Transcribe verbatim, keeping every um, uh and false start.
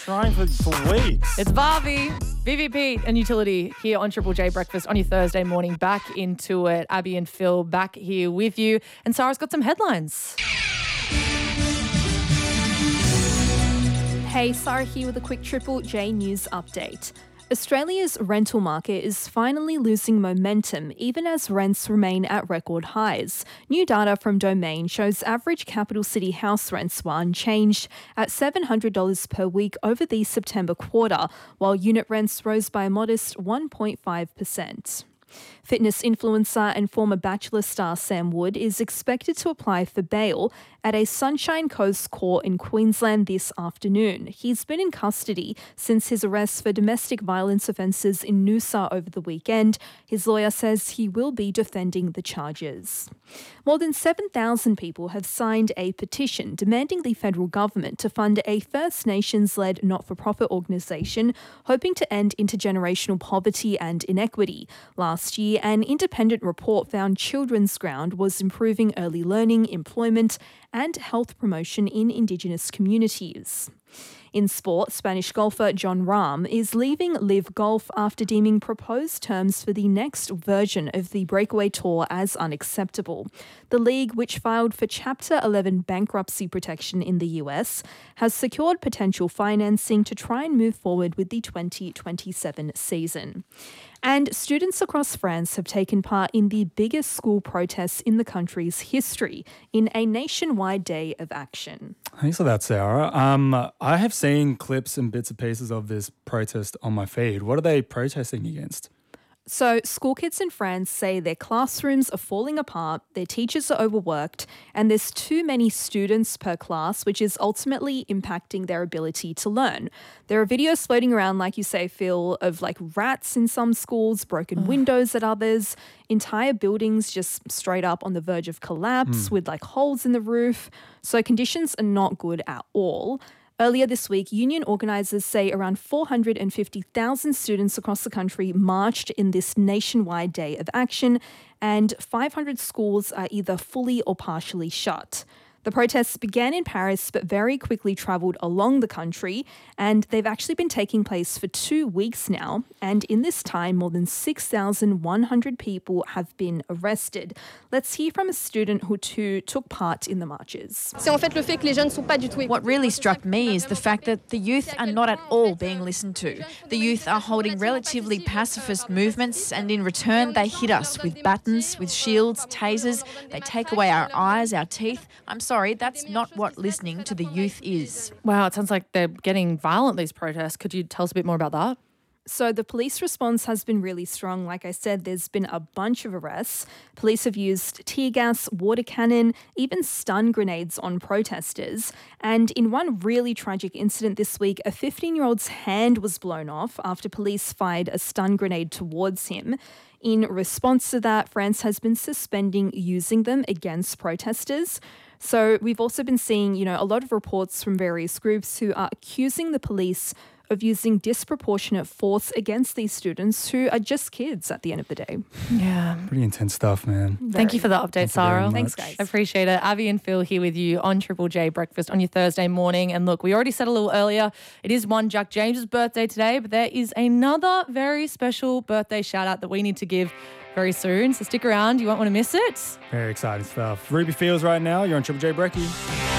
trying for, for weeks. It's Barbie, V V P and Utility here on Triple J Breakfast on your Thursday morning. Back into it. Abby and Phil back here with you. And Sarah's got some headlines. Hey, Sarah here with a quick Triple J News update. Australia's rental market is finally losing momentum even as rents remain at record highs. New data from Domain shows average capital city house rents were unchanged at seven hundred dollars per week over the September quarter, while unit rents rose by a modest one point five percent. Fitness influencer and former Bachelor star Sam Wood is expected to apply for bail at a Sunshine Coast court in Queensland this afternoon. He's been in custody since his arrest for domestic violence offences in Noosa over the weekend. His lawyer says he will be defending the charges. More than seven thousand people have signed a petition demanding the federal government to fund a First Nations-led not-for-profit organisation hoping to end intergenerational poverty and inequity. Last year, an independent report found Children's Ground was improving early learning, employment, and health promotion in Indigenous communities. In sport, Spanish golfer Jon Rahm is leaving Live Golf after deeming proposed terms for the next version of the Breakaway Tour as unacceptable. The league, which filed for Chapter eleven bankruptcy protection in the U S, has secured potential financing to try and move forward with the twenty twenty-seven season. And students across France have taken part in the biggest school protests in the country's history in a nationwide day of action. Thanks for that, Sarah. Um, I have seen clips and bits and pieces of this protest on my feed. What are they protesting against? So, school kids in France say their classrooms are falling apart, their teachers are overworked, and there's too many students per class, which is ultimately impacting their ability to learn. There are videos floating around, like you say, Phil, of like rats in some schools, broken Ugh. windows at others, entire buildings just straight up on the verge of collapse mm. with like holes in the roof. So, conditions are not good at all. Earlier this week, union organisers say around four hundred fifty thousand students across the country marched in this nationwide day of action, and five hundred schools are either fully or partially shut. The protests began in Paris but very quickly travelled along the country, and they've actually been taking place for two weeks now. And in this time, more than six thousand one hundred people have been arrested. Let's hear from a student who too took part in the marches. What really struck me is the fact that the youth are not at all being listened to. The youth are holding relatively pacifist movements, and in return they hit us with batons, with shields, tasers. They take away our eyes, our teeth. I'm sorry. Sorry, that's not what listening to the youth is. Wow, it sounds like they're getting violent, these protests. Could you tell us a bit more about that? So the police response has been really strong. Like I said, there's been a bunch of arrests. Police have used tear gas, water cannon, even stun grenades on protesters. And in one really tragic incident this week, a fifteen-year-old's hand was blown off after police fired a stun grenade towards him. In response to that, France has been suspending using them against protesters. So we've also been seeing, you know, a lot of reports from various groups who are accusing the police of using disproportionate force against these students who are just kids at the end of the day. Yeah. Pretty intense stuff, man. Very. Thank you for the update, Thank Sarah. Thanks, guys. I appreciate it. Abby and Phil here with you on Triple J Breakfast on your Thursday morning. And look, we already said a little earlier, it is one Jack James's birthday today, but there is another very special birthday shout out that we need to give very soon. So stick around. You won't want to miss it. Very exciting stuff. Ruby Fields right now. You're on Triple J Brekkie.